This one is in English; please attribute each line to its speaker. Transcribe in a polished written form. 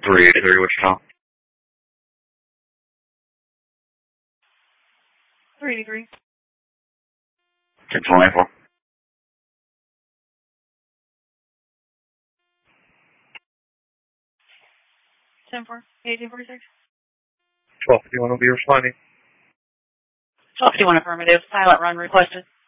Speaker 1: 383 Wichita.
Speaker 2: 383.
Speaker 1: 1024.
Speaker 2: 10-4. 1846.
Speaker 3: 1251 will be responding.
Speaker 2: 1251 affirmative. Silent run requested.